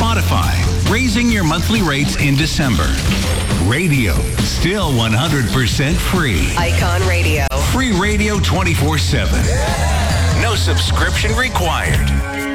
Spotify, raising your monthly rates in December. Radio, still 100% free. Icon Radio. Free radio 24/7. No subscription required.